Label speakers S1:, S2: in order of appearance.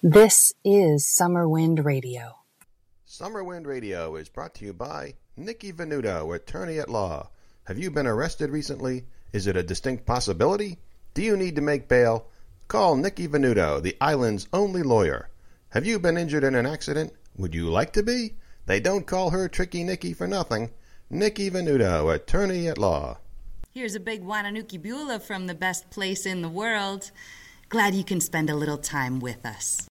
S1: This is Summer Wind Radio.
S2: Summer Wind Radio is brought to you by Nikki Venuto, attorney at law. Have you been arrested recently? Is it a distinct possibility? Do you need to make bail? Call Nikki Venuto, the island's only lawyer. Have you been injured in an accident? Would you like to be? They don't call her Tricky Nikki for nothing. Nikki Venuto, attorney at law.
S3: Here's a big Wananuki Beulah from the best place in the world. Glad you can spend a little time with us.